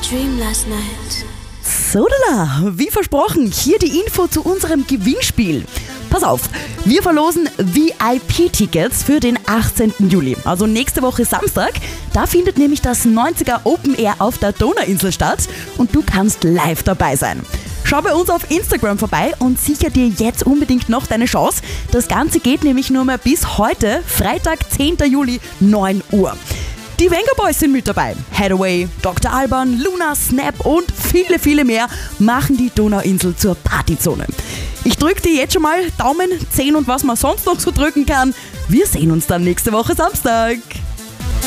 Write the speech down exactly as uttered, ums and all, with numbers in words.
dream last night. Sodala, wie versprochen, hier die Info zu unserem Gewinnspiel. Pass auf, wir verlosen V I P-Tickets für den achtzehnten Juli, also nächste Woche Samstag. Da findet nämlich das neunziger Open Air auf der Donauinsel statt und du kannst live dabei sein. Schau bei uns auf Instagram vorbei und sicher dir jetzt unbedingt noch deine Chance. Das Ganze geht nämlich nur mehr bis heute, Freitag, zehnten Juli, neun Uhr. Die Venga Boys sind mit dabei. Hathaway, Doktor Alban, Luna, Snap und viele, viele mehr machen die Donauinsel zur Partyzone. Ich drücke dir jetzt schon mal Daumen, zehn und was man sonst noch so drücken kann. Wir sehen uns dann nächste Woche Samstag.